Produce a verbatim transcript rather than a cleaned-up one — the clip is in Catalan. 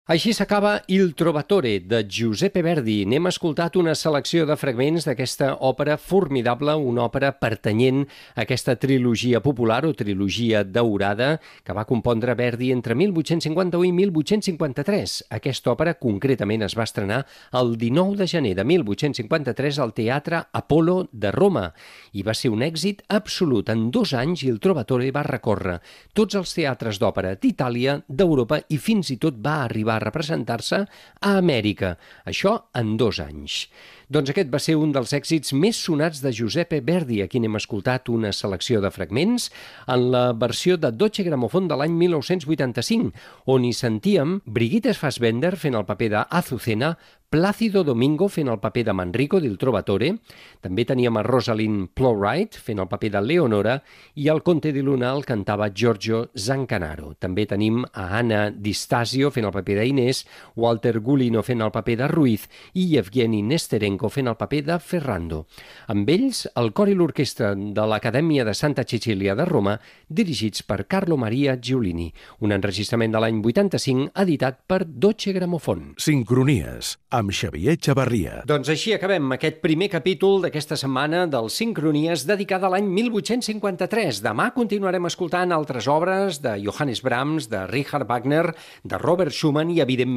Així s'acaba Il Trovatore, de Giuseppe Verdi. N'hem escoltat una selecció de fragments d'aquesta òpera formidable, una òpera pertanyent a aquesta trilogia popular o trilogia daurada que va compondre Verdi entre mil vuit-cents cinquanta-u i mil vuit-cents cinquanta-tres. Aquesta òpera concretament es va estrenar el dinou de gener de mil vuit-cents cinquanta-tres al Teatre Apollo de Roma i va ser un èxit absolut. En dos anys Il Trovatore va recórrer tots els teatres d'òpera d'Itàlia, d'Europa i fins i tot va arribar a representar-se a Amèrica. Això en dos anys. Doncs aquest va ser un dels èxits més sonats de Giuseppe Verdi. Aquí n'hem escoltat una selecció de fragments en la versió de Deutsche Grammophon de l'any mil nou-cents vuitanta-cinc, on hi sentíem Brigitte Fassbender fent el paper d'Azucena, Plácido Domingo fent el paper de Manrico d'Il Trovatore, també teníem a Rosalind Plowright fent el paper de Leonora i el Conte di Luna el cantava Giorgio Zancanaro. També tenim a Anna Di Stasio fent el paper d'Inés, Walter Gulino fent el paper de Ruiz i Evgeny Nesterenko fent el paper de Ferrando. Amb ells, el cor i l'orquestra de l'Acadèmia de Santa Cecilia de Roma, dirigits per Carlo Maria Giulini, un enregistrament de l'any vuitanta-cinc editat per Deutsche Grammophon. Sincronies, amb Xavier Chavarria. Doncs així acabem aquest primer capítol d'aquesta setmana del Sincronies dedicada a l'any mil vuit-cents cinquanta-tres. Demà continuarem escoltant altres obres de Johannes Brahms, de Richard Wagner, de Robert Schumann i, evidentment,